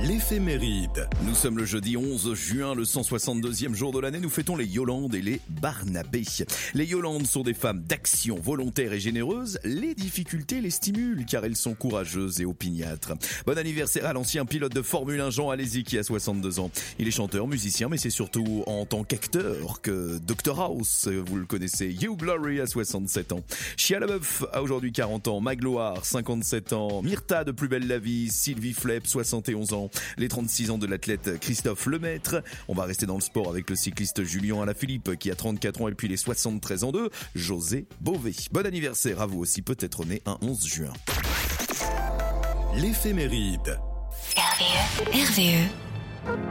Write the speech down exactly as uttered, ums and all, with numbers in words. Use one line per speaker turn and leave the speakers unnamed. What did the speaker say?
L'éphéméride. Nous sommes le jeudi onze juin, le cent soixante-deuxième jour de l'année. Nous fêtons les Yolandes et les Barnabé. Les Yolandes sont des femmes d'action, volontaires et généreuses. Les difficultés les stimulent car elles sont courageuses et opiniâtres. Bon anniversaire à l'ancien pilote de Formule un Jean Alesi qui a soixante-deux ans. Il est chanteur, musicien, mais c'est surtout en tant qu'acteur que docteur House, vous le connaissez. Hugh Laurie a soixante-sept ans. Shia LaBeouf a aujourd'hui quarante ans. Magloire, cinquante-sept ans. Myrtha de Plus belle la vie. Sylvie Flep, soixante et onze ans. Les trente-six ans de l'athlète Christophe Lemaître. On va rester dans le sport avec le cycliste Julien Alaphilippe qui a trente-quatre ans et puis les soixante-treize ans de José Bové. Bon anniversaire à vous aussi, peut-être né un onze juin. L'éphéméride.
R V E. R V E.